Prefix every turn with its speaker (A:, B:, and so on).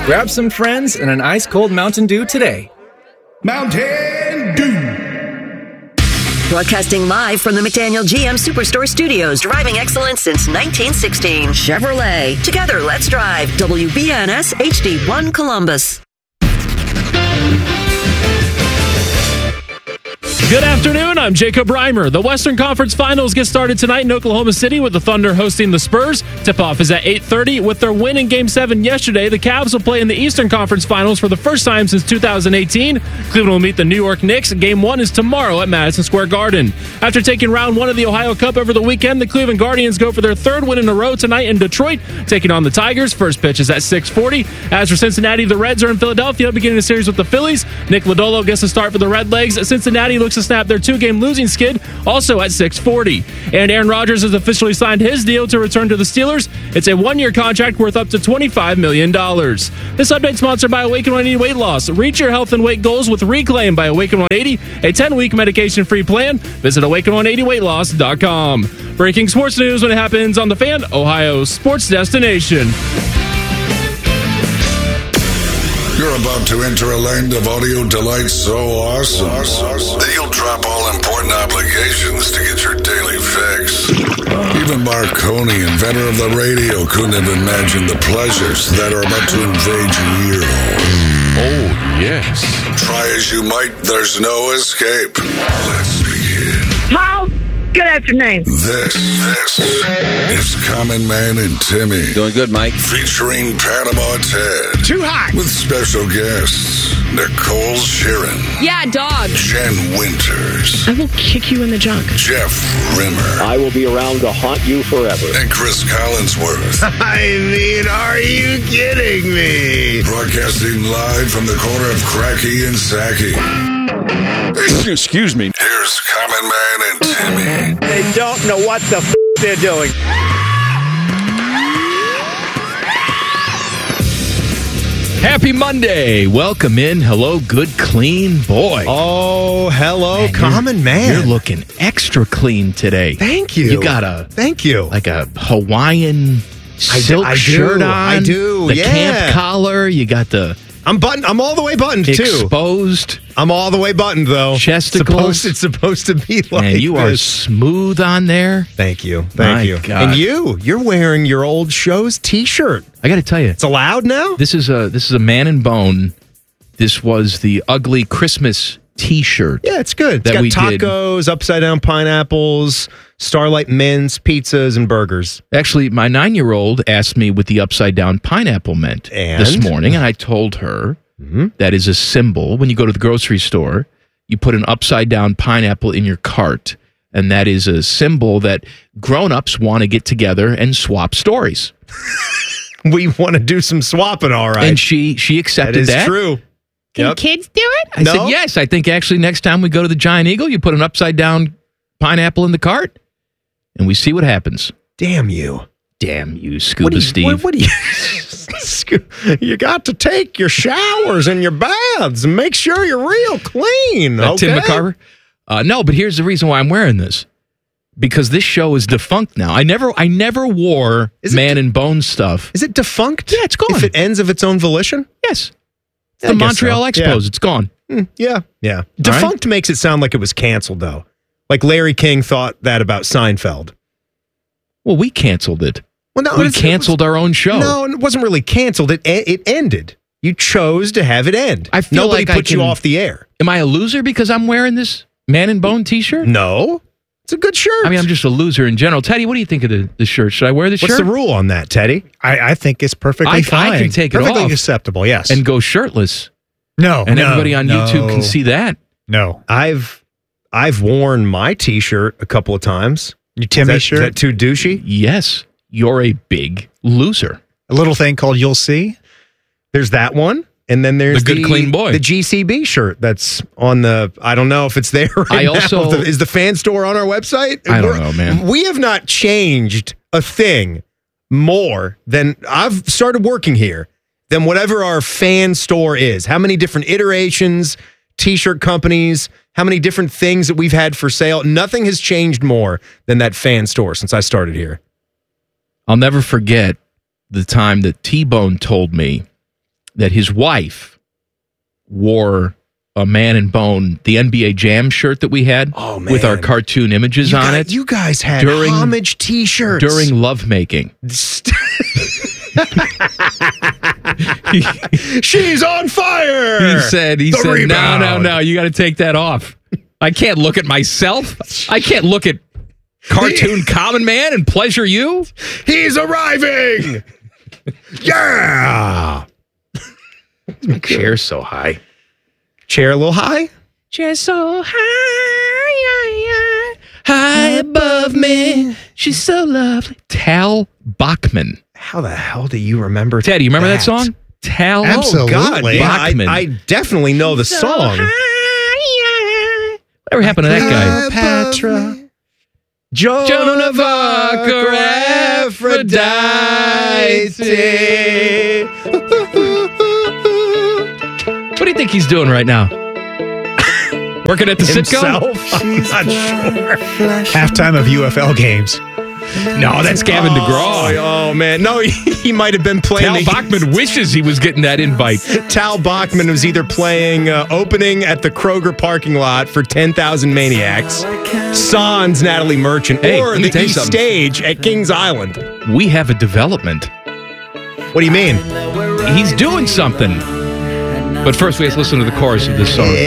A: Grab some friends and an ice-cold Mountain Dew today.
B: Mountain Dew.
C: Broadcasting live from the McDaniel GM Superstore Studios, driving excellence since 1916. Chevrolet. Together, let's drive. WBNS HD1 Columbus.
D: Good afternoon, I'm Jacob Reimer. The Western Conference Finals get started tonight in Oklahoma City with the Thunder hosting the Spurs. Tip-off is at 8:30. With their win in Game 7 yesterday, the Cavs will play in the Eastern Conference Finals for the first time since 2018. Cleveland will meet the New York Knicks. Game 1 is tomorrow at Madison Square Garden. After taking round 1 of the Ohio Cup over the weekend, the Cleveland Guardians go for their third win in a row tonight in Detroit, taking on the Tigers. First pitch is at 6:40. As for Cincinnati, the Reds are in Philadelphia, beginning the series with the Phillies. Nick Lodolo gets a start for the Redlegs. Cincinnati looks to snap their 2-game losing skid, also at 6:40. And Aaron Rodgers has officially signed his deal to return to the Steelers. It's a 1-year contract worth up to $25 million. This update sponsored by Awaken 180 Weight Loss. Reach your health and weight goals with Reclaim by Awaken 180, a 10-week medication-free plan. Visit awaken180weightloss.com. Breaking sports news when it happens on The Fan, Ohio's sports destination.
E: You're about to enter a land of audio delight so awesome that you'll drop all important obligations to get your daily fix. Even Marconi, inventor of the radio, couldn't have imagined the pleasures that are about to invade your ear hole.
F: Oh, yes.
E: Try as you might, there's no escape. Let's begin.
G: Paul, good afternoon.
E: This is Common Man and Timmy.
F: Doing good, Mike.
E: Featuring Panama Ted.
B: Too hot.
E: With special guests, Nicole Sheeran.
H: Yeah, dog.
E: Jen Winters.
H: I will kick you in the junk.
E: Jeff Rimmer.
I: I will be around to haunt you forever.
E: And Chris Collinsworth.
B: I mean, are you kidding me?
E: Broadcasting live from the corner of Cracky and Sacky.
F: Excuse me.
E: Here's Common Man and Timmy.
I: They don't know what the they're doing.
F: Happy Monday. Welcome in. Hello, good, clean boy.
J: Oh, hello, Common Man.
F: You're looking extra clean today.
J: Thank you.
F: You got
J: Thank you.
F: like a Hawaiian silk shirt on.
J: I do.
F: The camp collar. You got the
J: I'm all the way buttoned, too.
F: Exposed.
J: I'm all the way buttoned, though.
F: Chesticles.
J: It's supposed to be like
F: and you are smooth on there.
J: Thank you.
F: My
J: Thank you.
F: God.
J: And you're wearing your old show's T-shirt.
F: I got to tell you.
J: It's allowed now?
F: This is a Man and Bone. This was the ugly Christmas T-shirt.
J: Yeah, it's good. It's
F: that
J: got
F: we
J: tacos, upside-down pineapples, Starlight mints, pizzas, and burgers.
F: Actually, my 9-year-old asked me what the upside-down pineapple meant this morning, and I told her that is a symbol. When you go to the grocery store, you put an upside-down pineapple in your cart, and that is a symbol that grown-ups want to get together and swap stories.
J: We want to do some swapping, all right.
F: And she accepted that.
J: That is true.
H: Can kids do it?
F: I said, yes. I think actually next time we go to the Giant Eagle, you put an upside-down pineapple in the cart, and we see what happens.
J: Damn you.
F: Damn you, Scuba Steve.
J: What do you... You got to take your showers and your baths and make sure you're real clean. Okay?
F: Tim McCarver? No, but here's the reason why I'm wearing this. Because this show is defunct now. I never wore Man and Bone stuff.
J: Is it defunct?
F: Yeah, it's gone.
J: If it ends of its own volition?
F: Yes. The Montreal Expos. Yeah. It's gone.
J: Yeah. Defunct makes it sound like it was canceled, though. Like Larry King thought that about Seinfeld.
F: Well, we canceled it.
J: Well, no,
F: we canceled our own show.
J: No, it wasn't really canceled. It ended. You chose to have it end.
F: I feel
J: Nobody
F: like
J: put you off the air.
F: Am I a loser because I'm wearing this Man and Bone T-shirt?
J: No. It's a good shirt.
F: I mean, I'm just a loser in general. Teddy, what do you think of the shirt? Should I wear the shirt?
J: What's the rule on that, Teddy?
K: I think it's perfectly fine.
F: I can take it off.
K: Perfectly acceptable, yes.
F: And go shirtless.
K: No.
F: And everybody on YouTube can see that.
K: No.
J: I've worn my T-shirt a couple of times.
K: Your Timmy shirt?
J: Is that too douchey?
F: Yes. You're a big loser.
K: A little thing called You'll See?
J: There's that one. And then there's
F: the good, clean boy.
J: The GCB shirt that's on the, I don't know if it's there right now. Is the fan store on our website?
F: I don't know, man.
J: We have not changed a thing more than I've started working here than whatever our fan store is. How many different iterations, T-shirt companies, how many different things that we've had for sale. Nothing has changed more than that fan store since I started here.
F: I'll never forget the time that T-Bone told me that his wife wore a Man and Bone, the NBA Jam shirt that we had with our cartoon images on it.
J: You guys had homage T-shirts.
F: During lovemaking.
J: She's on fire!
F: He said, no, you got to take that off. I can't look at myself. I can't look at cartoon common man and pleasure you.
J: He's arriving! Yeah!
F: My chair's so high.
J: Chair a little high?
F: Chair so high, high above me. She's so lovely. Tal Bachman.
J: How the hell do you remember
F: Ted, you remember that song? Tal
K: Absolutely.
F: Bachman.
J: I definitely know the song.
F: Whatever happened to that guy?
J: Patra. Joan of Arc or Aphrodite.
F: What do you think he's doing right now? Working at the Citgo?
J: I'm not sure.
K: Halftime of UFL games.
F: No, that's Gavin DeGraw.
J: Oh, man. No, he might have been playing.
F: Tal Bachman wishes he was getting that invite.
J: Tal Bachman was either playing opening at the Kroger parking lot for 10,000 Maniacs, Sans Natalie Merchant, or the East Stage at Kings Island.
F: We have a development.
J: What do you mean?
F: He's doing something. But first, we have to listen to the chorus of this song.